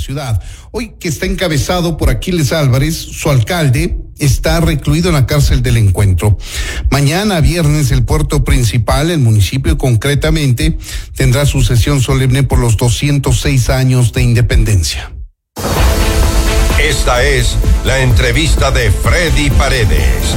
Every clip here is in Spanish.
ciudad. Hoy, que está encabezado por Aquiles Álvarez, su alcalde está recluido en la cárcel del Encuentro. Mañana, viernes, el puerto principal, el municipio concretamente, tendrá su sesión solemne por los 206 años de independencia. Esta es la entrevista de Freddy Paredes.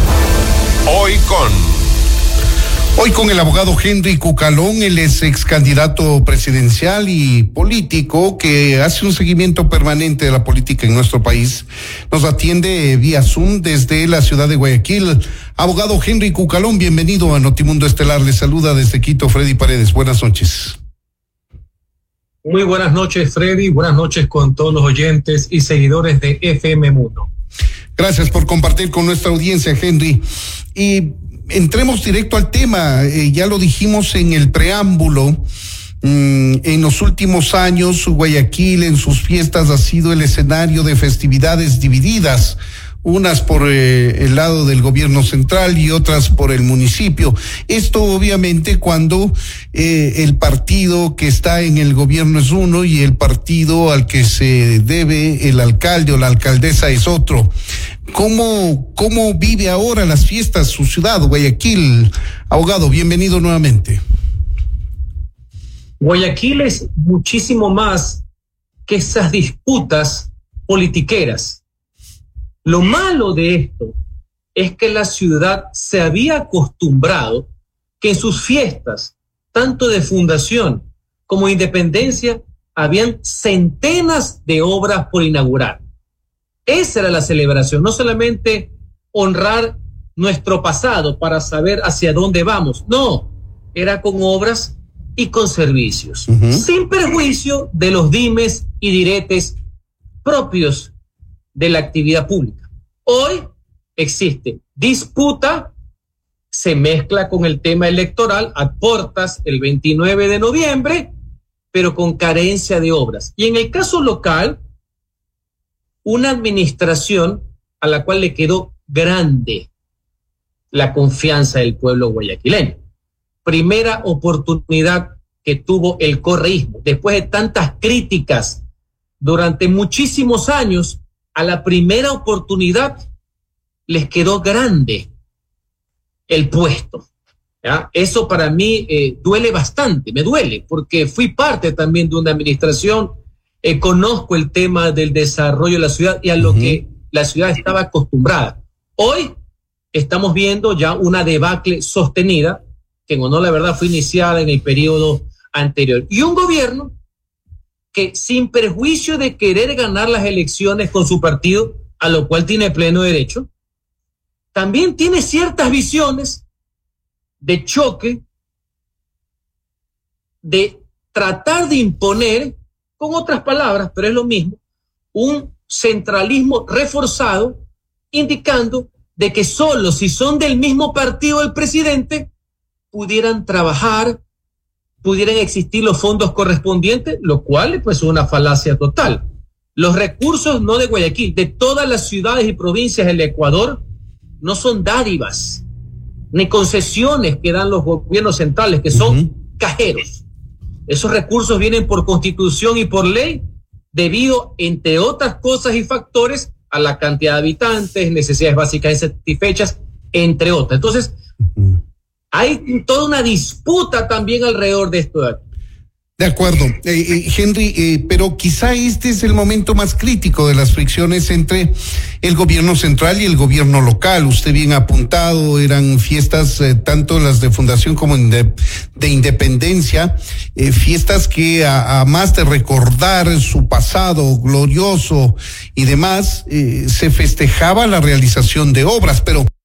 Hoy con el abogado Henry Cucalón. Él es ex candidato presidencial y político que hace un seguimiento permanente de la política en nuestro país. Nos atiende vía Zoom desde la ciudad de Guayaquil. Abogado Henry Cucalón, bienvenido a Notimundo Estelar. Le saluda desde Quito Freddy Paredes. Buenas noches. Muy buenas noches, Freddy. Buenas noches con todos los oyentes y seguidores de FM Mundo. Gracias por compartir con nuestra audiencia, Henry. Y entremos directo al tema. Ya lo dijimos en el preámbulo. En los últimos años, Guayaquil en sus fiestas ha sido el escenario de festividades divididas, unas por el lado del gobierno central y otras por el municipio. Esto obviamente cuando el partido que está en el gobierno es uno y el partido al que se debe el alcalde o la alcaldesa es otro. ¿Cómo vive ahora las fiestas su ciudad, Guayaquil? Abogado, bienvenido nuevamente. Guayaquil es muchísimo más que esas disputas politiqueras. Lo malo de esto es que la ciudad se había acostumbrado que en sus fiestas, tanto de fundación como independencia, habían centenas de obras por inaugurar. Esa era la celebración, no solamente honrar nuestro pasado para saber hacia dónde vamos, no, era con obras y con servicios, sin perjuicio de los dimes y diretes propios de la actividad pública. Hoy existe disputa, se mezcla con el tema electoral a portas el 29 de noviembre, pero con carencia de obras. Y en el caso local, una administración a la cual le quedó grande la confianza del pueblo guayaquileño. Primera oportunidad que tuvo el correísmo, después de tantas críticas durante muchísimos años. A la primera oportunidad les quedó grande el puesto, ¿ya? Eso para mí duele bastante, me duele, porque fui parte también de una administración, conozco el tema del desarrollo de la ciudad y a lo que la ciudad estaba acostumbrada. Hoy estamos viendo ya una debacle sostenida, que en honor a la verdad fue iniciada en el periodo anterior. Y un gobierno que sin perjuicio de querer ganar las elecciones con su partido, a lo cual tiene pleno derecho, también tiene ciertas visiones de choque, de tratar de imponer, con otras palabras, pero es lo mismo, un centralismo reforzado, indicando de que solo si son del mismo partido del presidente pudieran trabajar, pudieran existir los fondos correspondientes, lo cual pues es una falacia total. Los recursos no de Guayaquil, de todas las ciudades y provincias del Ecuador, no son dádivas ni concesiones que dan los gobiernos centrales, que son cajeros. Esos recursos vienen por constitución y por ley, debido, entre otras cosas y factores, a la cantidad de habitantes, necesidades básicas insatisfechas, entre otras. Entonces, hay toda una disputa también alrededor de esto de aquí. De acuerdo, Henry, pero quizá este es el momento más crítico de las fricciones entre el gobierno central y el gobierno local. Usted bien ha apuntado, eran fiestas tanto las de fundación como de independencia, fiestas que a más de recordar su pasado glorioso y demás, se festejaba la realización de obras, pero